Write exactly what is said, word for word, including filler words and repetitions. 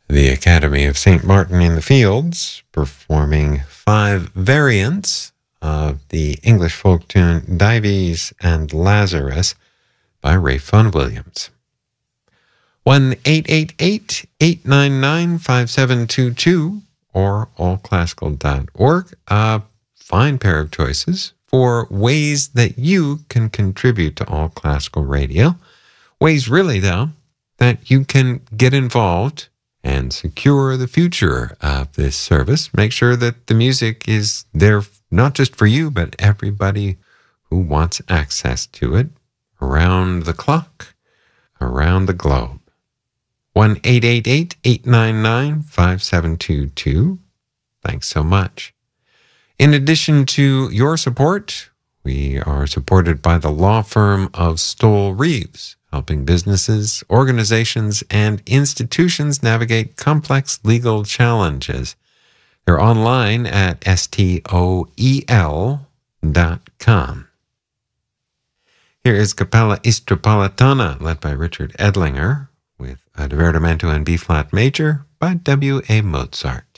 The Academy of Saint Martin in the Fields, performing five variants of the English folk tune Dives and Lazarus by Ralph Vaughan Williams. one eight eight eight, eight nine nine, five seven two two or all classical dot org. A fine pair of choices for ways that you can contribute to All Classical Radio. Ways, really, though, that you can get involved and secure the future of this service. Make sure that the music is there not just for you, but everybody who wants access to it around the clock, around the globe. one eight eight eight, eight nine nine, five seven two two. Thanks so much. In addition to your support, we are supported by the law firm of Stoll Reeves, helping businesses, organizations, and institutions navigate complex legal challenges. They're online at stoel dot com. Here is Capella Istropolitana, led by Richard Edlinger, with a divertimento in B-flat major by W A Mozart.